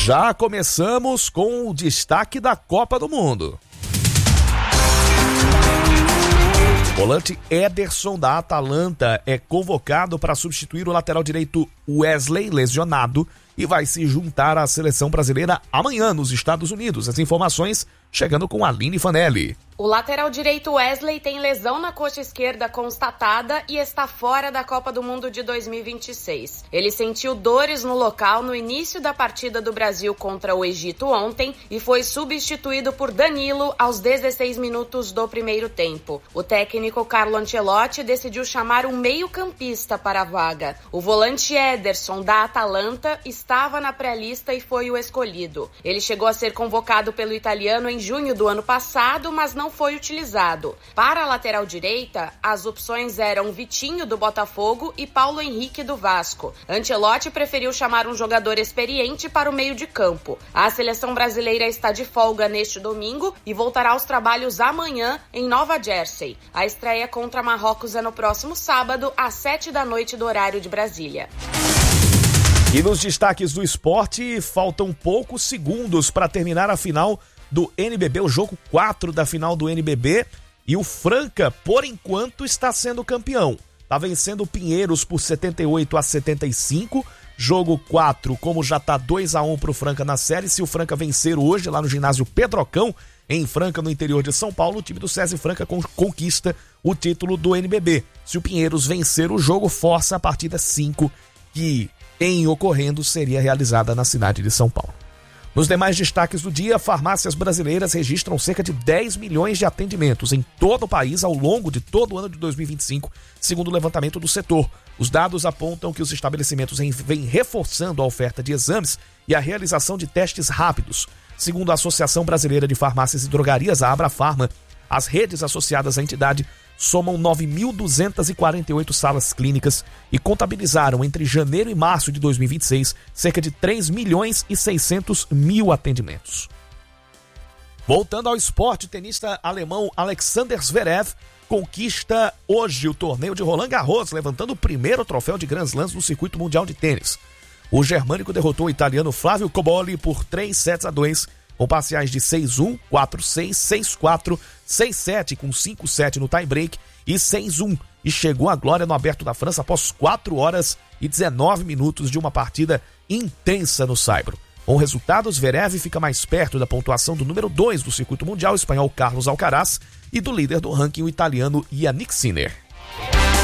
Já começamos com o destaque da Copa do Mundo. O volante Ederson da Atalanta é convocado para substituir o lateral direito Wesley, lesionado, e vai se juntar à seleção brasileira amanhã nos Estados Unidos. As informações chegando com Aline Fanelli. O lateral direito Wesley tem lesão na coxa esquerda constatada e está fora da Copa do Mundo de 2026. Ele sentiu dores no local no início da partida do Brasil contra o Egito ontem e foi substituído por Danilo aos 16 minutos do primeiro tempo. O técnico Carlo Ancelotti decidiu chamar um meio-campista para a vaga. O volante Ederson da Atalanta estava na pré-lista e foi o escolhido. Ele chegou a ser convocado pelo italiano em junho do ano passado, mas não foi utilizado. Para a lateral direita, as opções eram Vitinho do Botafogo e Paulo Henrique do Vasco. Ancelotti preferiu chamar um jogador experiente para o meio de campo. A seleção brasileira está de folga neste domingo e voltará aos trabalhos amanhã em Nova Jersey. A estreia contra Marrocos é no próximo sábado, às 19h do horário de Brasília. E nos destaques do esporte, faltam poucos segundos para terminar a final do NBB, o jogo 4 da final do NBB, e o Franca, por enquanto, está sendo campeão. Está vencendo o Pinheiros por 78-75, jogo 4, como já está 2-1 para o Franca na série, se o Franca vencer hoje lá no ginásio Pedrocão, em Franca, no interior de São Paulo, o time do César Franca conquista o título do NBB. Se o Pinheiros vencer o jogo, força a partida 5, que, em ocorrendo, seria realizada na cidade de São Paulo. Nos demais destaques do dia, farmácias brasileiras registram cerca de 10 milhões de atendimentos em todo o país ao longo de todo o ano de 2025, segundo o levantamento do setor. Os dados apontam que os estabelecimentos vêm reforçando a oferta de exames e a realização de testes rápidos. Segundo a Associação Brasileira de Farmácias e Drogarias, a Abrafarma, as redes associadas à entidade somam 9.248 salas clínicas e contabilizaram entre janeiro e março de 2026 cerca de 3 milhões e 600 mil atendimentos. Voltando ao esporte, o tenista alemão Alexander Zverev conquista hoje o torneio de Roland Garros, levantando o primeiro troféu de Grand Slams no circuito mundial de tênis. O germânico derrotou o italiano Flavio Cobolli por 3-2, com parciais de 6-1, 4-6, 6-4, 6-7 com 5-7 no tie-break e 6-1, e chegou à glória no Aberto da França após 4 horas e 19 minutos de uma partida intensa no saibro. Com o resultado, Zverev fica mais perto da pontuação do número 2 do circuito mundial, o espanhol Carlos Alcaraz, e do líder do ranking, o italiano Yannick Sinner.